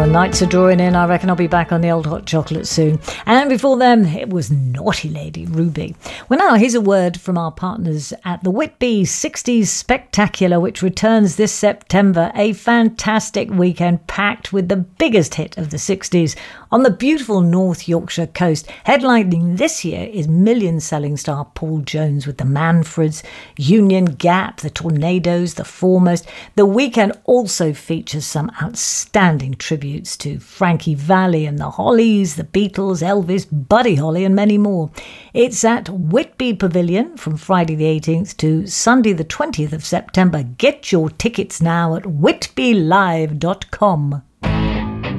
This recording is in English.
Nights are drawing in. I reckon I'll be back on the old hot chocolate soon. And before them, it was Naughty Lady Ruby. Well, now here's a word from our partners at the Whitby 60s Spectacular, which returns this September. A fantastic weekend packed with the biggest hit of the 60s on the beautiful North Yorkshire coast. Headlining this year is million-selling star Paul Jones with the Manfreds, Union Gap, the Tornadoes, the Foremost. The weekend also features some outstanding tributes to Frankie Valli and the Hollies, the Beatles, Elvis, Buddy Holly and many more. It's at Whitby Pavilion from Friday the 18th to Sunday the 20th of September. Get your tickets now at whitbylive.com.